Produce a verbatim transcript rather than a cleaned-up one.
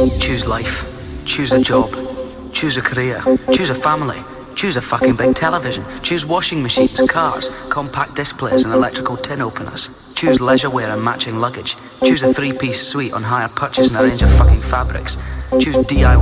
Choose life. Choose a job. Choose a career. Choose a family. Choose a fucking big television. Choose washing machines, cars, compact disc players and electrical tin openers. Choose leisure wear and matching luggage. Choose a three-piece suite on hire purchase and a range of fucking fabrics. Choose D I Y